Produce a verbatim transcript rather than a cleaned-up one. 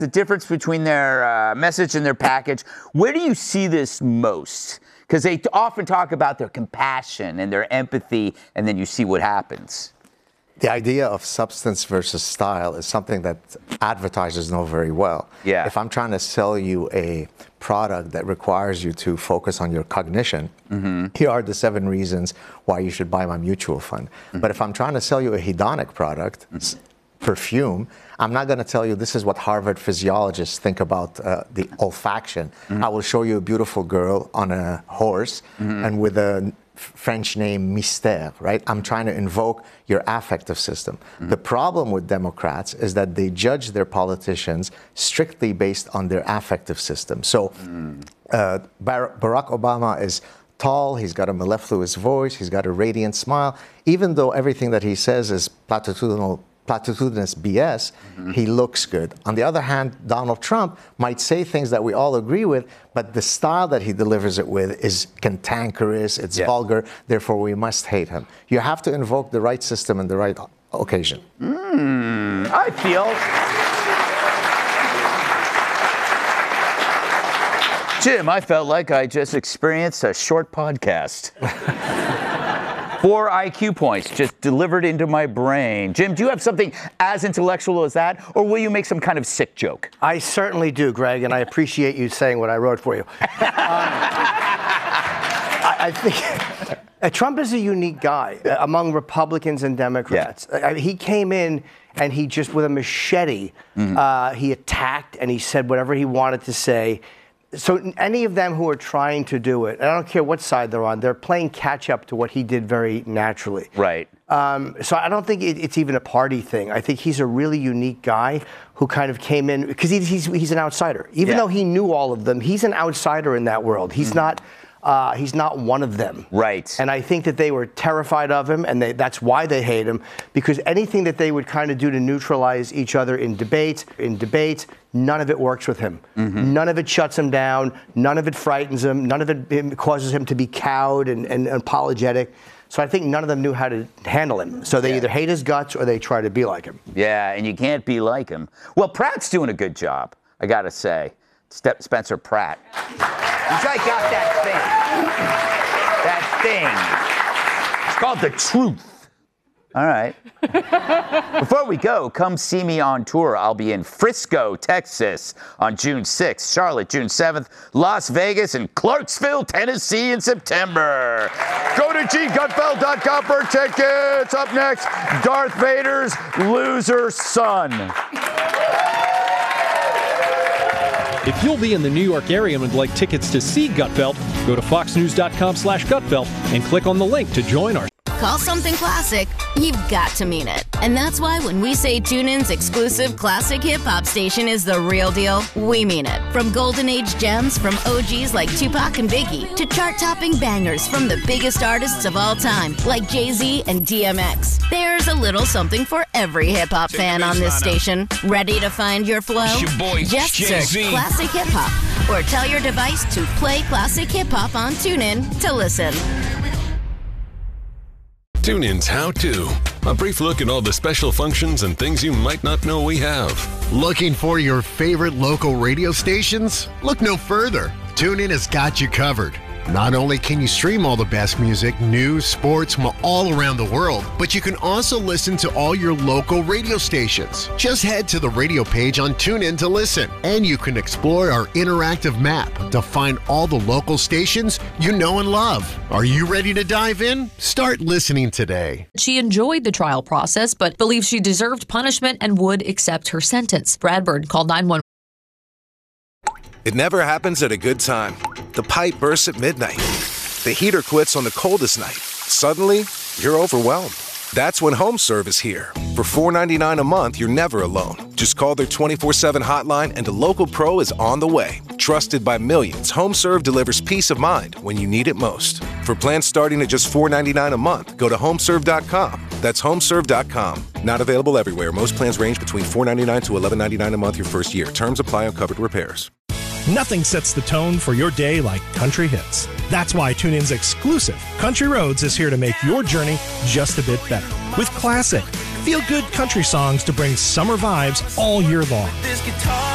the difference between their uh, message and their package. Where do you see this most? Because they often talk about their compassion and their empathy, and then you see what happens. The idea of substance versus style is something that advertisers know very well. Yeah. If I'm trying to sell you a product that requires you to focus on your cognition, mm-hmm. here are the seven reasons why you should buy my mutual fund. Mm-hmm. But if I'm trying to sell you a hedonic product, mm-hmm. perfume, I'm not going to tell you this is what Harvard physiologists think about uh, the olfaction. Mm-hmm. I will show you a beautiful girl on a horse mm-hmm. and with a French name Mystère, right? I'm trying to invoke your affective system. Mm-hmm. The problem with Democrats is that they judge their politicians strictly based on their affective system. So mm. uh, Bar- Barack Obama is tall, he's got a mellifluous voice, he's got a radiant smile. Even though everything that he says is platitudinal platitudinous B S, mm-hmm. he looks good. On the other hand, Donald Trump might say things that we all agree with, but the style that he delivers it with is cantankerous, it's yeah. vulgar, therefore we must hate him. You have to invoke the right system and the right occasion. Mm, I feel... Jim, I felt like I just experienced a short podcast. Four I Q points just delivered into my brain. Jim, do you have something as intellectual as that, or will you make some kind of sick joke? I certainly do, Greg, and I appreciate you saying what I wrote for you. um, I, I think uh, Trump is a unique guy uh, among Republicans and Democrats. Yeah. Uh, he came in and he just, with a machete, mm-hmm. uh, he attacked and he said whatever he wanted to say. So any of them who are trying to do it, I don't care what side they're on, they're playing catch up to what he did very naturally. Right. Um, so I don't think it, it's even a party thing. I think he's a really unique guy who kind of came in because he, he's he's an outsider. Even yeah. though he knew all of them, he's an outsider in that world. He's mm-hmm. not. Uh, he's not one of them. Right. And I think that they were terrified of him, and they, that's why they hate him, because anything that they would kind of do to neutralize each other in debate, in debate, none of it works with him. Mm-hmm. None of it shuts him down. None of it frightens him. None of it causes him to be cowed and, and apologetic. So I think none of them knew how to handle him. So they yeah. either hate his guts or they try to be like him. Yeah, and you can't be like him. Well, Pratt's doing a good job, I got to say. Step Spencer Pratt. He's like got that thing. That thing. It's called The Truth. All right. Before we go, come see me on tour. I'll be in Frisco, Texas on June sixth, Charlotte, June seventh, Las Vegas, and Clarksville, Tennessee in September. Go to G Gutfeld dot com for tickets. Up next, Darth Vader's loser son. If you'll be in the New York area and would like tickets to see Gutfeld, go to fox news dot com slash Gutfeld and click on the link to join our... Call something classic, you've got to mean it. And that's why when we say TuneIn's exclusive classic hip-hop station is the real deal, we mean it. From golden age gems from O Gs like Tupac and Biggie to chart-topping bangers from the biggest artists of all time like Jay-Z and D M X. There's a little something for every hip-hop fan on this station. Ready to find your flow? Your boy, Just Jay-Z. search Classic Hip Hop or tell your device to play Classic Hip Hop on TuneIn to listen. TuneIn's How To. A brief look at all the special functions and things you might not know we have. Looking for your favorite local radio stations? Look no further. TuneIn has got you covered. Not only can you stream all the best music, news, sports from all around the world, but you can also listen to all your local radio stations. Just head to the radio page on TuneIn to listen, and you can explore our interactive map to find all the local stations you know and love. Are you ready to dive in? Start listening today. She enjoyed the trial process, but believes she deserved punishment and would accept her sentence. Brad Bird called nine one one. It never happens at a good time. The pipe bursts at midnight. The heater quits on the coldest night. Suddenly, you're overwhelmed. That's when HomeServe is here. For four dollars and ninety-nine cents a month, you're never alone. Just call their twenty-four seven hotline and a local pro is on the way. Trusted by millions, HomeServe delivers peace of mind when you need it most. For plans starting at just four dollars and ninety-nine cents a month, go to homeserve dot com. That's homeserve dot com. Not available everywhere. Most plans range between four dollars and ninety-nine cents to eleven dollars and ninety-nine cents a month your first year. Terms apply on covered repairs. Nothing sets the tone for your day like country hits. That's why TuneIn's exclusive Country Roads is here to make your journey just a bit better. With classic, feel-good country songs to bring summer vibes all year long.